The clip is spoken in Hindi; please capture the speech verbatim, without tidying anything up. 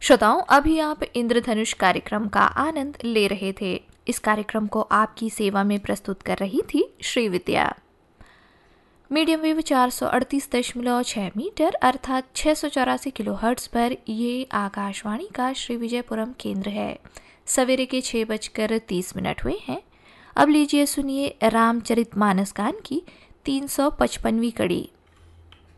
श्रोताओं, अभी आप इंद्रधनुष कार्यक्रम का आनंद ले रहे थे। इस कार्यक्रम को आपकी सेवा में प्रस्तुत कर रही थी श्री विद्या। मीडियम वेव चार सौ अड़तीस दशमलव छः मीटर अर्थात छः सौ चौरासी किलो हर्ट्ज पर ये आकाशवाणी का श्री विजयपुरम केंद्र है। सवेरे के छः बजकर तीस मिनट हुए हैं। अब लीजिए सुनिए रामचरितमानस गान की तीन सौ पचपनवीं कड़ी।